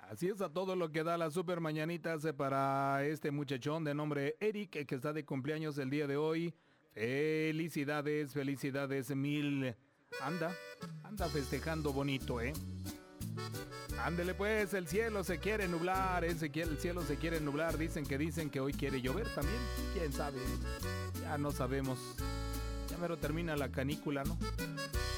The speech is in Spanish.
Así es, a todo lo que da las super mañanitas para este muchachón de nombre Eric, que está de cumpleaños el día de hoy. Felicidades, felicidades mil. Anda, anda festejando bonito, ¿eh? Ándele pues, el cielo se quiere nublar, el cielo se quiere nublar. Dicen que hoy quiere llover también. ¿Quién sabe? Ya no sabemos. Ya mero termina la canícula, ¿no?